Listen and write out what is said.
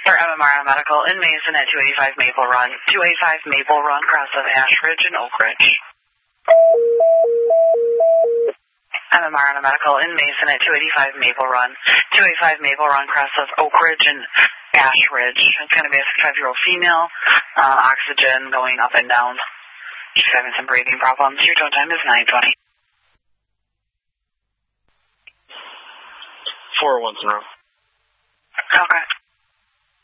For MMR Medical in Mason at 285 Maple Run. 285 Maple Run, cross of Ash Ridge and Oak Ridge. MMR Medical in Mason at 285 Maple Run. 285 Maple Run, cross of Oak Ridge and Ash Ridge. It's going to be a 65-year-old female. Oxygen going up and down. She's having some breathing problems. Your tone time is 9:20. 4 once in a row. Okay.